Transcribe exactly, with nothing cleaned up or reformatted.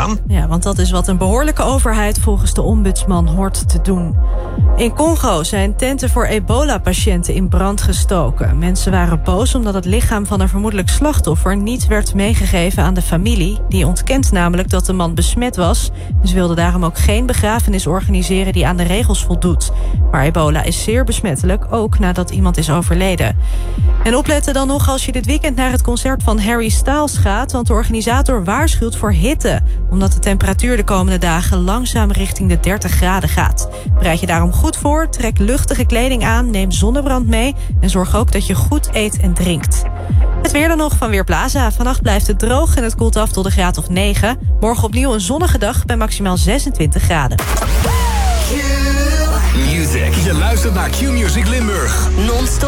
gaan. Ja, want dat is wat een behoorlijke overheid volgens de ombudsman hoort te doen. In Congo zijn tenten voor ebola-patiënten in brand gestoken. Mensen waren boos omdat het lichaam van een vermoedelijk slachtoffer niet werd meegegeven aan de familie. Die ontkent namelijk dat de man besmet was. Ze wilden daarom ook geen begrafenis organiseren die aan de regels voldoet. Maar ebola is zeer besmettelijk, ook nadat iemand is overleden. En opletten dan nog als je dit weekend naar het concert van Harry Styles gaat, want de organisator waarschuwt voor hitte, omdat de temperatuur de komende dagen langzaam richting de dertig graden gaat. Bereid je daarom goed voor, trek luchtige kleding aan, neem zonnebrand mee en zorg ook dat je goed eet en drinkt. Het weer dan nog van Weerplaza. Vannacht blijft het droog en het koelt af tot een graad of negen. Morgen opnieuw een zonnige dag bij maximaal zesentwintig graden. Music. Je luistert naar Q-Music Limburg. Non-stop